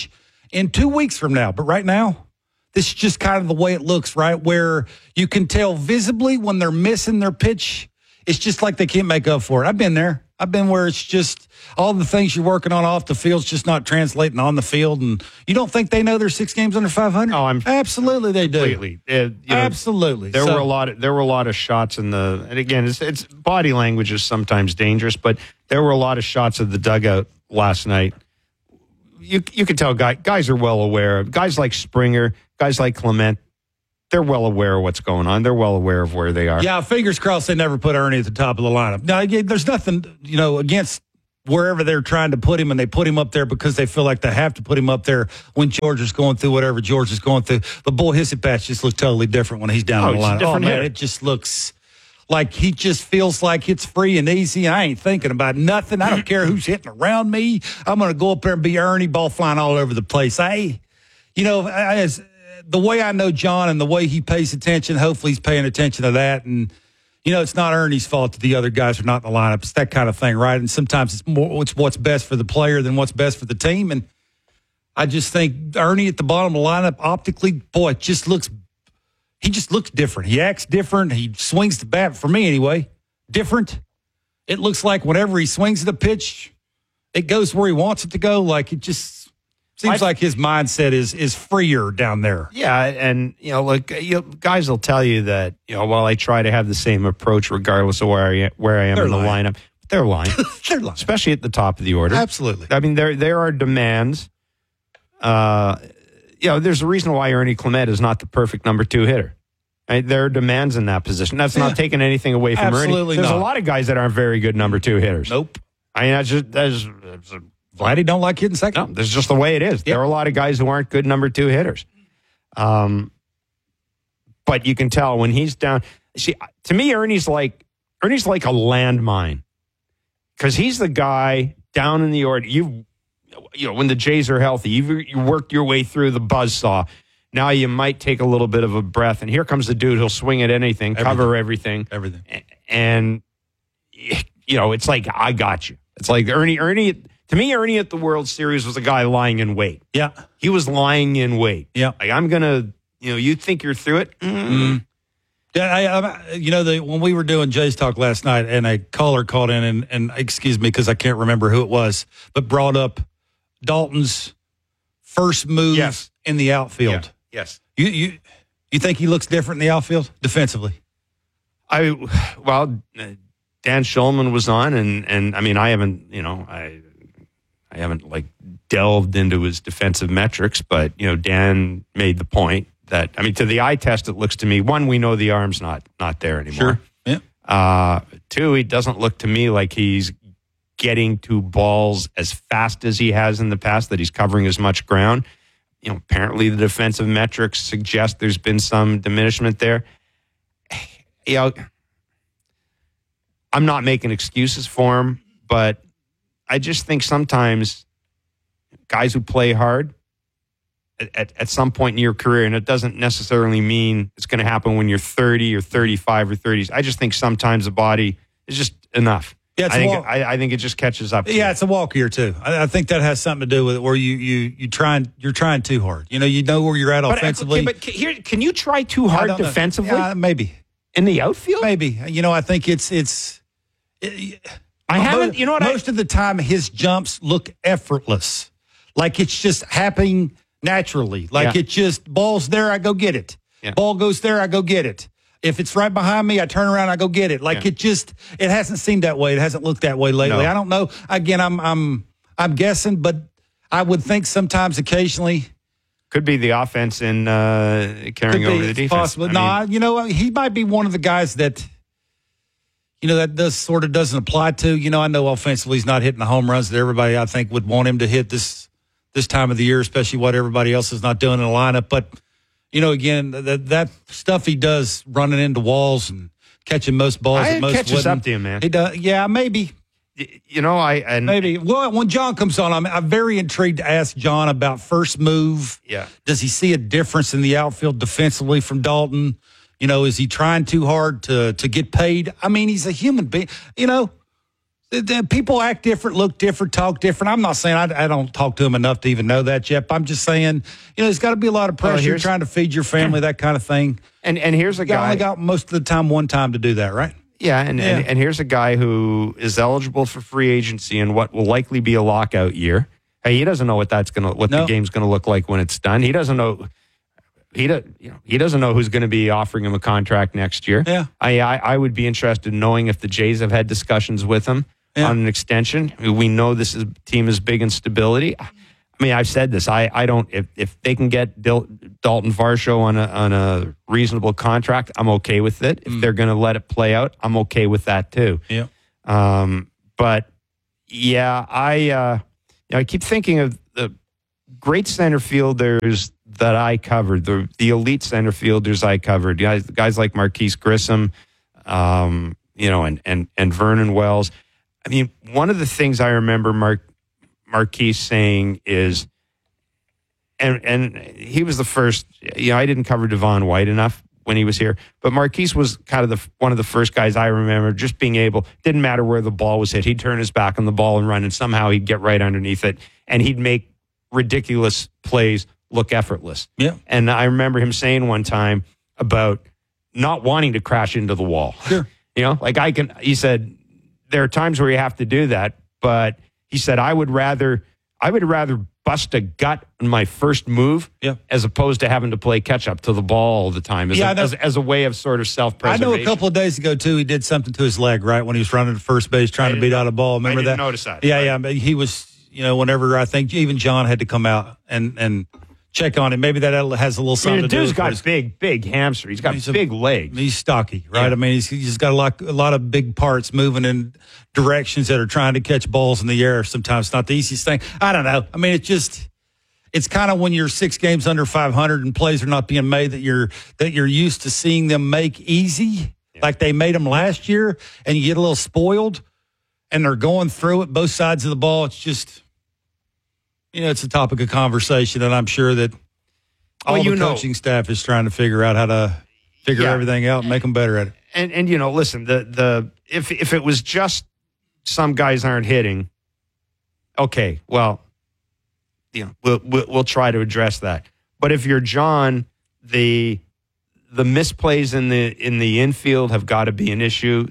in 2 weeks from now. But right now, this is just kind of the way it looks, right? Where you can tell visibly when they're missing their pitch. It's just like they can't make up for it. I've been there. I've been where it's just all the things you're working on off the field's just not translating on the field. And you don't think they know they're 6 games under 500? Oh, absolutely they do. Completely. Absolutely. There were a lot of shots in the, and again, it's body language is sometimes dangerous, but there were a lot of shots of the dugout last night. You can tell guys are well aware of, guys like Springer, guys like Clement, they're well aware of what's going on. They're well aware of where they are. Yeah, fingers crossed they never put Ernie at the top of the lineup. Now, there's nothing, against wherever they're trying to put him, and they put him up there because they feel like they have to put him up there when George is going through whatever George is going through. But, boy, his at-bats just look totally different when he's down in the lineup. Oh, man, it just looks like he just feels like it's free and easy. I ain't thinking about nothing. I don't care who's hitting around me. I'm going to go up there and be Ernie, ball flying all over the place. The way I know John and the way he pays attention, hopefully he's paying attention to that. And, it's not Ernie's fault that the other guys are not in the lineup. It's that kind of thing, right? And sometimes it's what's best for the player than what's best for the team. And I just think Ernie at the bottom of the lineup, optically, boy, he just looks different. He acts different. He swings the bat, for me anyway, different. It looks like whenever he swings the pitch, it goes where he wants it to go. Like it just seems like his mindset is freer down there. Yeah, and guys will tell you that while I try to have the same approach regardless of where I am in the lineup, they're lying. They're lying, especially at the top of the order. Absolutely. I mean, there are demands. There's a reason why Ernie Clement is not the perfect number 2 hitter. Right? There are demands in that position. That's not taking anything away from Absolutely Ernie. There's not. a lot of guys that aren't very good number 2 hitters. Nope. I mean, that's Vladdy don't like hitting second. No, that's just the way it is. Yep. There are a lot of guys who aren't good number 2 hitters. But you can tell when he's down. See, to me, Ernie's like a landmine because he's the guy down in the order. When the Jays are healthy, you worked your way through the buzzsaw. Now you might take a little bit of a breath, and here comes the dude who'll swing at anything, cover everything. And it's like, I got you. It's like Ernie. To me, Ernie at the World Series was a guy lying in wait. Yeah. He was lying in wait. Yeah. Like, I'm going to, you think you're through it? Mm-hmm. Yeah, when we were doing Jay's Talk last night, and a caller called in, and excuse me, because I can't remember who it was, but brought up Dalton's first move in the outfield. Yeah. Yes. You think he looks different in the outfield defensively? Dan Shulman was on, and I mean, I haven't, I haven't delved into his defensive metrics, but Dan made the point that, I mean, to the eye test, it looks to me, one, we know the arm's not there anymore. Sure. Yeah. 2, he doesn't look to me like he's getting to balls as fast as he has in the past, that he's covering as much ground. Apparently the defensive metrics suggest there's been some diminishment there. I'm not making excuses for him, but I just think sometimes guys who play hard at some point in your career, and it doesn't necessarily mean it's going to happen when you're 30 or 35 or 30s. I just think sometimes the body is just enough. Yeah, I think it just catches up to you. It's a walk here too. I think that has something to do with it, where you're trying too hard. You know where you're at offensively. But here, can you try too hard defensively? Maybe in the outfield. Maybe. I think it's. Most of the time, his jumps look effortless, like it's just happening naturally. Like it just ball's there, I go get it. Yeah. Ball goes there, I go get it. If it's right behind me, I turn around, I go get it. Like it hasn't seemed that way. It hasn't looked that way lately. No. I don't know. Again, I'm guessing, but I would think sometimes, occasionally, could be the offense in carrying over the defense. Possibly. He might be one of the guys that. That doesn't apply to. I know offensively he's not hitting the home runs that everybody, I think, would want him to hit this time of the year, especially what everybody else is not doing in the lineup. But, again, that stuff he does, running into walls and catching most balls that most catches up to him, man. He does. Yeah, maybe. Maybe. Well, when John comes on, I'm very intrigued to ask John about first move. Yeah. Does he see a difference in the outfield defensively from Dalton? Is he trying too hard to get paid? I mean, he's a human being. People act different, look different, talk different. I'm not saying I don't talk to him enough to even know that, Jeff. I'm just saying, there's got to be a lot of pressure trying to feed your family, that kind of thing. And here's a guy. You only got most of the time one time to do that, right? Yeah, and here's a guy who is eligible for free agency in what will likely be a lockout year. Hey, he doesn't know what the game's going to look like when it's done. He doesn't know. He doesn't know who's going to be offering him a contract next year. Yeah, I would be interested in knowing if the Jays have had discussions with him on an extension. We know this team is big in stability. I mean, I've said this. I don't. If they can get Dalton Varsho on a reasonable contract, I'm okay with it. If they're going to let it play out, I'm okay with that too. Yeah. But yeah, I keep thinking of the great center fielders that I covered, the elite center fielders I covered, guys like Marquise Grissom, and Vernon Wells. I mean, one of the things I remember Marquise saying is, and he was the first. I didn't cover Devon White enough when he was here, but Marquise was kind of one of the first guys I remember just being able. Didn't matter where the ball was hit, he'd turn his back on the ball and run, and somehow he'd get right underneath it, and he'd make ridiculous plays look effortless. Yeah. And I remember him saying one time about not wanting to crash into the wall. Sure. He said, there are times where you have to do that, but he said, I would rather bust a gut in my first move as opposed to having to play catch up to the ball all the time as a way of sort of self-preservation. I know a couple of days ago, too, he did something to his leg, right, when he was running to first base trying to beat out a ball. Remember that? I didn't notice that. Yeah, but he was, whenever I think even John had to come out and check on him. Maybe that has a little something to do with it. The dude's got big hamstring. He's got big legs. He's stocky, right? Yeah. I mean, he's got a lot of big parts moving in directions that are trying to catch balls in the air. Sometimes it's not the easiest thing. I don't know. I mean, it's kind of when you're 6 games under 500 and plays are not being made that you're used to seeing them make easy, like they made them last year, and you get a little spoiled, and they're going through it, both sides of the ball. It's just, it's a topic of conversation, and I'm sure that all the coaching staff is trying to figure out how to figure everything out and make them better at it. And listen, if it was just some guys aren't hitting, okay, well, we'll try to address that. But if you're John, the misplays in the infield have got to be an issue.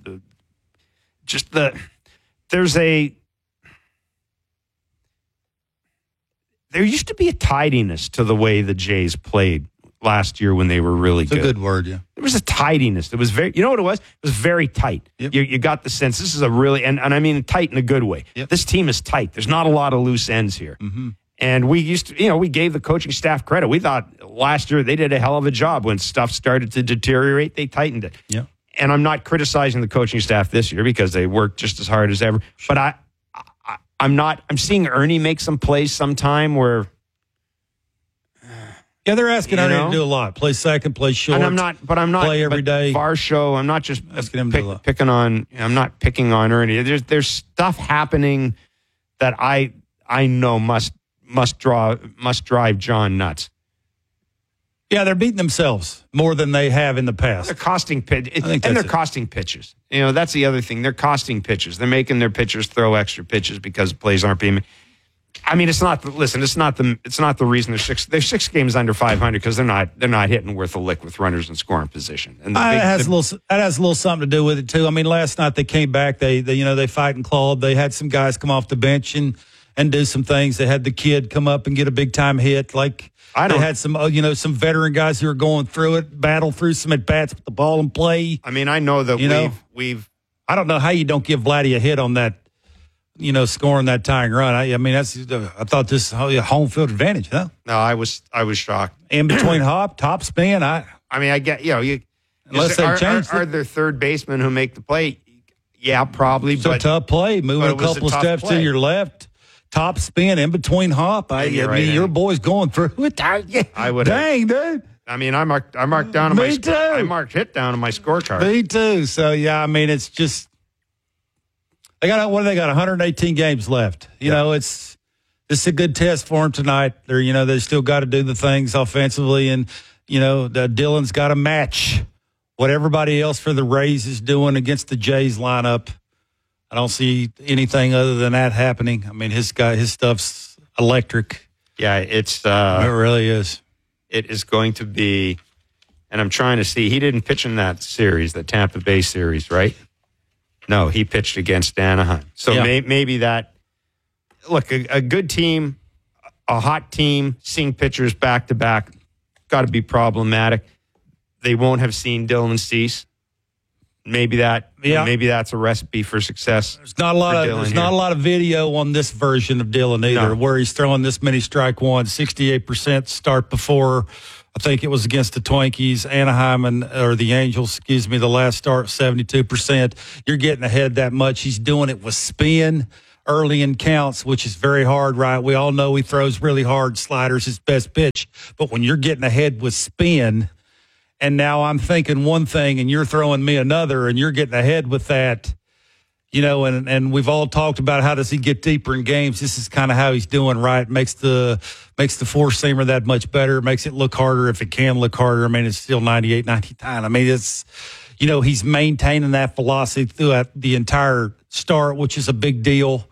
There used to be a tidiness to the way the Jays played last year when they were really good. It's a good word, yeah. There was a tidiness. It was very, you know what it was? It was very tight. Yep. You got the sense this is a really, and I mean tight in a good way. Yep. This team is tight. There's not a lot of loose ends here. Mm-hmm. And we used to, we gave the coaching staff credit. We thought last year they did a hell of a job. When stuff started to deteriorate, they tightened it. Yeah. And I'm not criticizing the coaching staff this year because they worked just as hard as ever. But I'm seeing Ernie make some plays sometime where. Yeah, they're asking Ernie to do a lot. Play second, play short. And I'm not play every day. Varsho, I'm not just asking him to do a lot. I'm not picking on Ernie. There's stuff happening that I know must drive John nuts. Yeah, they're beating themselves more than they have in the past. They're costing costing pitches. That's the other thing. They're costing pitches. They're making their pitchers throw extra pitches because plays aren't being. I mean, it's not the reason they're 6 games under 500 because they're not hitting worth a lick with runners in scoring position. And that has a little something to do with it too. I mean, last night they came back. They fight and clawed. They had some guys come off the bench and do some things. They had the kid come up and get a big time hit. They had some some veteran guys who are going through it, battle through some at bats with the ball in play. I mean, I know that we've. I don't know how you don't give Vladdy a hit on that. Scoring that tying run. I mean, I thought this home field advantage, huh? No, I was shocked. In between top spin. I mean, I get unless they change. Are there third basemen who make the play? Yeah, probably. It's a tough play. Moving a couple of steps to your left. Top spin in between hop. Your boy's going through it. I would. Dang, dude. I mean, I marked down on Me too. I marked hit down on my scorecard. Me too. So yeah, I mean, it's just. They got 118 games left. It's a good test for them tonight. They still got to do the things offensively, and Dylan's got to match what everybody else for the Rays is doing against the Jays lineup. I don't see anything other than that happening. I mean, his stuff's electric. Yeah, it really is. It is going to be, and I'm trying to see. He didn't pitch in that series, the Tampa Bay series, right? No, he pitched against Anaheim. So maybe that. Look, a good team, a hot team, seeing pitchers back to back, got to be problematic. They won't have seen Dylan Cease. Maybe that's a recipe for success. There's not a lot of video on this version of Dylan either, where he's throwing this many strike one, 68% start before. I think it was against the Twinkies, Anaheim, or the Angels, the last start, 72%. You're getting ahead that much. He's doing it with spin early in counts, which is very hard, right? We all know he throws really hard sliders, his best pitch. But when you're getting ahead with spin, and now I'm thinking one thing and you're throwing me another and you're getting ahead with that, and we've all talked about how does he get deeper in games. This is kind of how he's doing, right? Makes the four-seamer that much better, makes it look harder if it can look harder. I mean, it's still 98, 99. I mean, it's, he's maintaining that velocity throughout the entire start, which is a big deal.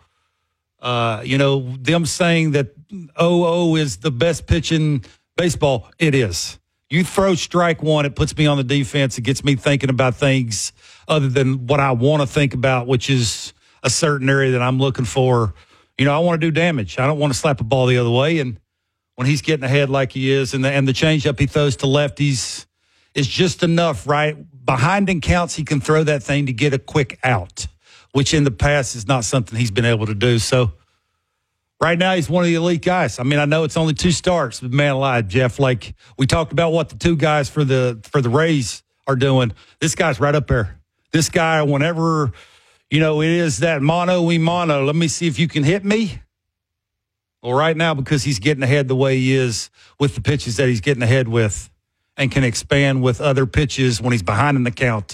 Them saying that 0-0 is the best pitch in baseball, it is. You throw strike one, it puts me on the defense. It gets me thinking about things other than what I want to think about, which is a certain area that I'm looking for. I want to do damage. I don't want to slap a ball the other way. And when he's getting ahead like he is, and the changeup he throws to lefties is just enough, right? Behind in counts, he can throw that thing to get a quick out, which in the past is not something he's been able to do. So right now, he's one of the elite guys. I mean, I know it's only 2 starts, but man alive, Jeff, like we talked about what the 2 guys for the Rays are doing. This guy's right up there. This guy, whenever, it is that mono, let me see if you can hit me. Well, right now, because he's getting ahead the way he is with the pitches that he's getting ahead with and can expand with other pitches when he's behind in the count.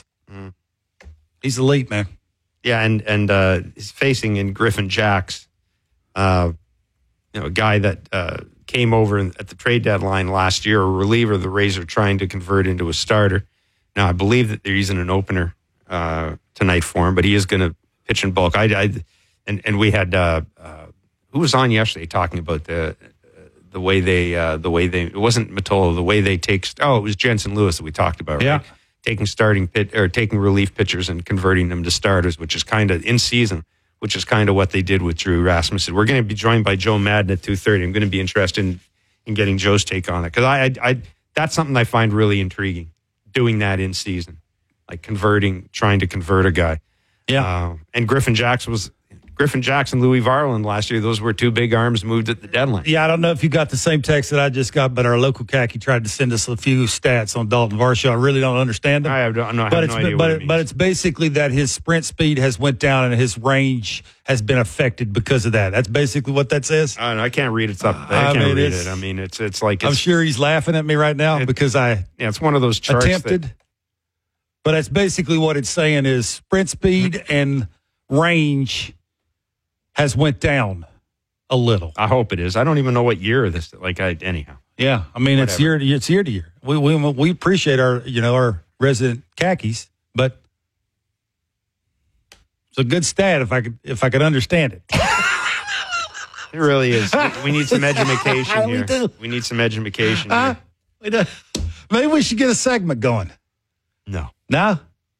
He's elite, man. Yeah, and he's facing in Griffin Jacks. A guy that came over at the trade deadline last year, a reliever the Rays are trying to convert into a starter. Now, I believe that they're using an opener tonight for him, but he is going to pitch in bulk. And we had who was on yesterday talking about the way they it wasn't Matola, the way they take. Oh, it was Jensen Lewis that we talked about. Right? Taking taking relief pitchers and converting them to starters, which is kind of in season. Which is kind of what they did with Drew Rasmussen. We're going to be joined by Joe Madden at 2:30. I'm going to be interested in getting Joe's take on it because I that's something I find really intriguing. Doing that in season, like trying to convert a guy. Yeah. And Griffin Jackson, Louis Varland last year. Those were 2 big arms moved at the deadline. Yeah, I don't know if you got the same text that I just got, but our local khaki tried to send us a few stats on Dalton Varsho. I really don't understand them. I have no idea what it means. But it's basically that his sprint speed has went down and his range has been affected because of that. That's basically what that says. I can't read it. I can't read it. I mean, it's like I'm sure he's laughing at me right now because it's one of those charts attempted. But that's basically what it's saying is sprint speed and range has went down a little. I hope it is. I don't even know what year this. Anyhow. Yeah, I mean it's year to year. We appreciate our resident khakis, but it's a good stat if I could understand it. It really is. We need some education here. We do. We need some education here. Maybe we should get a segment going. No. No.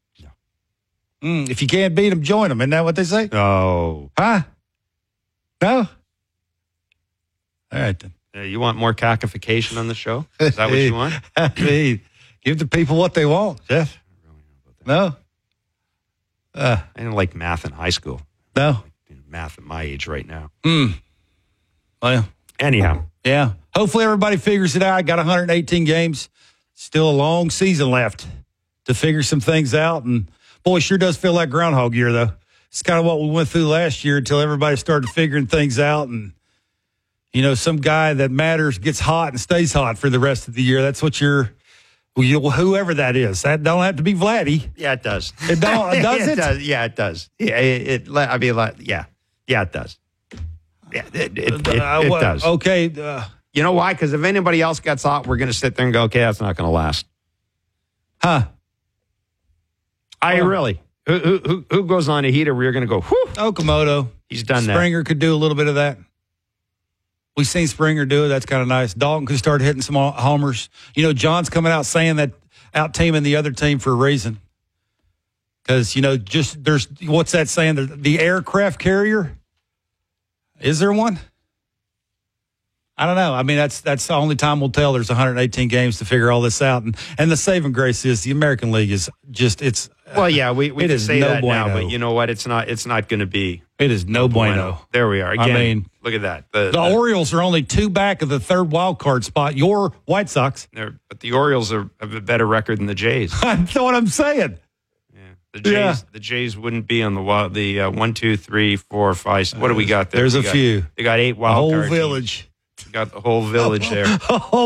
If you can't beat them, join them. Isn't that what they say? Oh. Huh? No? All right, then. You want more cacification on the show? Is that what you want? Give the people what they want, Jeff. No? I didn't like math in high school. No? Math at my age right now. Well, anyhow. Yeah. Hopefully everybody figures it out. I got 118 games. Still a long season left to figure some things out. And, boy, sure does feel like Groundhog Year, though. It's kind of what we went through last year until everybody started figuring things out. And, some guy that matters gets hot and stays hot for the rest of the year. That's what whoever that is. That don't have to be Vladdy. Yeah, it does. It don't, does it? Does. Yeah, it does. Yeah, it does. Yeah, it does. Okay. You know why? Because if anybody else gets hot, we're going to sit there and go, okay, that's not going to last. Huh? Really. Who goes on a heater where you're going to go, whew? Okamoto. He's done that. Springer could do a little bit of that. We've seen Springer do it. That's kind of nice. Dalton could start hitting some homers. You know, John's coming out saying that out-teaming the other team for a reason. Because, you know, just there's, what's that saying? The aircraft carrier? Is there one? I don't know. I mean, that's the only time we'll tell. There's 118 games to figure all this out. And the saving grace is the American League is just, it's. Well, yeah, we can say no that bueno. now, but you know what? It's not going to be. It is no bueno. There we are. Again, I mean, look at that. The Orioles are only 2 back of the 3rd wild card spot. Your White Sox. But the Orioles have a better record than the Jays. That's what I'm saying. The Jays wouldn't be on the 1, 2, 3, 4, 5. What do we got there? There's a few. They got 8 wild cards. Whole village. We got the whole village there.